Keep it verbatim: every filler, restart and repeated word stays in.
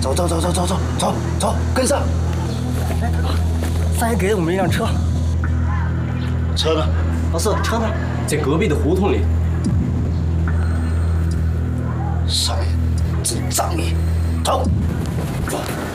走走走走走走走走，跟上。 哎，三爷给了我们一辆车。 车呢？ 老四，车呢？ 在隔壁的胡同里。 少爷，真仗义，走。走。